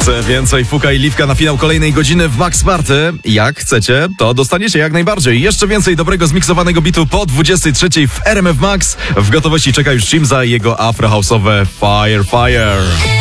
Jeszcze więcej Fuka i Liwka na finał kolejnej godziny w Max Party. Jak chcecie, to dostaniecie jak najbardziej. Jeszcze więcej dobrego zmiksowanego bitu po 23 w RMF Max. W gotowości czeka już Jimza i jego afrohouse'owe Fire Fire.